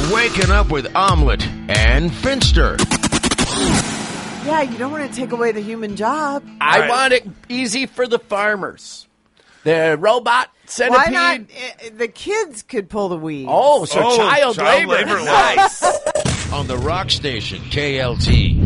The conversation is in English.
You're waking up with Omelet and Finster. Yeah, you don't want to take away the human job. I want it easy for the farmers. The robot centipede. Why not? The kids could pull the weeds. Oh, so child labor. labor. Nice. On the rock station, KLT.